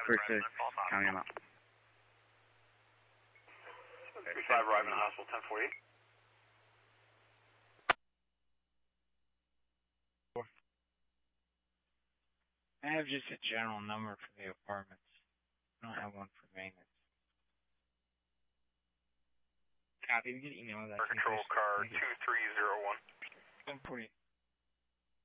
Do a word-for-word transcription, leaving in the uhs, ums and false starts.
First, county them out. five arriving in hospital, ten forty-eight. I have just a general number for the apartments. I don't have one for maintenance. Copy, we can email that. Control car two three zero one. ten forty.